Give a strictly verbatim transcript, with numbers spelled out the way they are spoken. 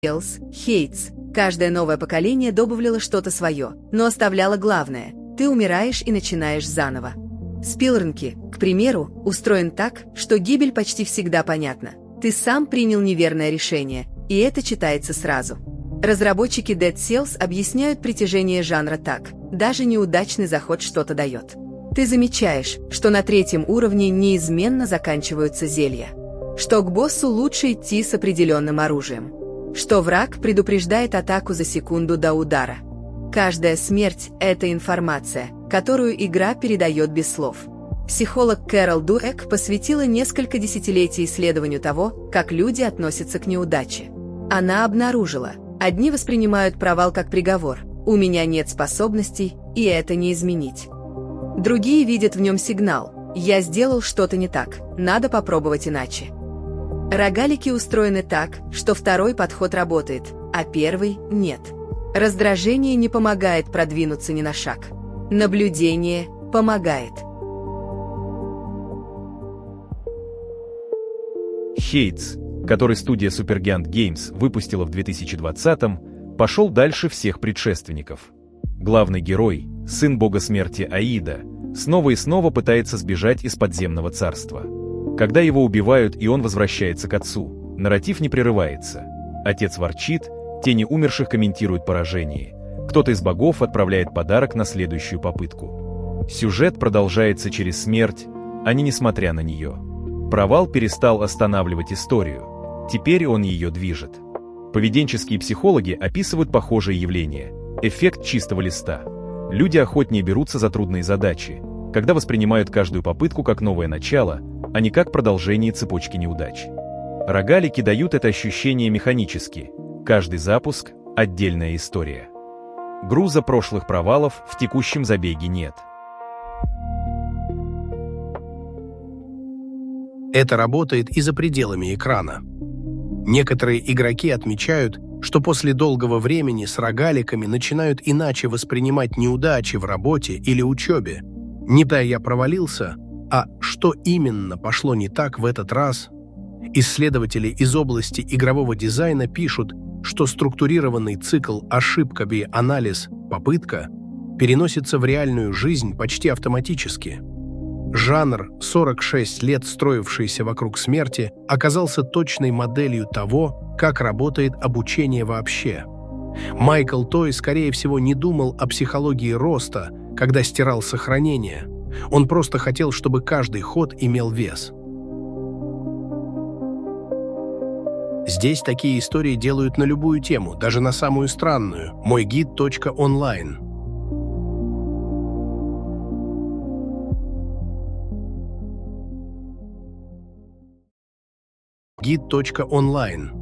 Tales, Hates. Каждое новое поколение добавляло что-то свое, но оставляло главное – ты умираешь и начинаешь заново. Спилрнки, к примеру, устроен так, что гибель почти всегда понятна. Ты сам принял неверное решение, и это читается сразу. Разработчики Dead Cells объясняют притяжение жанра так: даже неудачный заход что-то дает. Ты замечаешь, что на третьем уровне неизменно заканчиваются зелья, что к боссу лучше идти с определенным оружием, что враг предупреждает атаку за секунду до удара. Каждая смерть – это информация, которую игра передает без слов. Психолог Кэрол Дуэк посвятила несколько десятилетий исследованию того, как люди относятся к неудаче. Она обнаружила: одни воспринимают провал как приговор, у меня нет способностей, и это не изменить. Другие видят в нем сигнал: я сделал что-то не так, надо попробовать иначе. Рогалики устроены так, что второй подход работает, а первый – нет. Раздражение не помогает продвинуться ни на шаг. Наблюдение помогает. Hates, который студия Supergiant Games выпустила в две тысячи двадцатом, пошел дальше всех предшественников. Главный герой, сын бога смерти Аида, снова и снова пытается сбежать из подземного царства. Когда его убивают и он возвращается к отцу, нарратив не прерывается. Отец ворчит, тени умерших комментируют поражение. Кто-то из богов отправляет подарок на следующую попытку. Сюжет продолжается через смерть, а не несмотря на нее. Провал перестал останавливать историю. Теперь он ее движет. Поведенческие психологи описывают похожее явление – эффект чистого листа. Люди охотнее берутся за трудные задачи, когда воспринимают каждую попытку как новое начало, а не как продолжение цепочки неудач. Рогалики дают это ощущение механически. Каждый запуск – отдельная история. Груза прошлых провалов в текущем забеге нет. Это работает и за пределами экрана. Некоторые игроки отмечают, что после долгого времени с рогаликами начинают иначе воспринимать неудачи в работе или учебе. Не да я провалился, а что именно пошло не так в этот раз. Исследователи из области игрового дизайна пишут, что структурированный цикл ошибка-анализ-попытка переносится в реальную жизнь почти автоматически. Жанр, сорок шесть лет строившийся вокруг смерти, оказался точной моделью того, как работает обучение вообще. Майкл Той, скорее всего, не думал о психологии роста, когда стирал сохранение. Он просто хотел, чтобы каждый ход имел вес. Здесь такие истории делают на любую тему, даже на самую странную. мой гид точка онлайн. гид точка онлайн